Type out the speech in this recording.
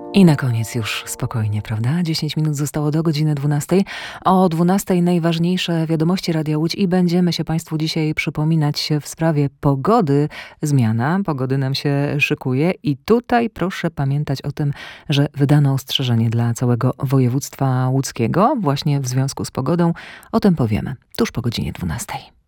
I na koniec już spokojnie, prawda? 10 minut zostało do godziny 12. O 12 najważniejsze wiadomości Radia Łódź i będziemy się Państwu dzisiaj przypominać w sprawie pogody. Zmiana pogody nam się szykuje i tutaj proszę pamiętać o tym, że wydano ostrzeżenie dla całego województwa łódzkiego właśnie w związku z pogodą. O tym powiemy tuż po godzinie 12.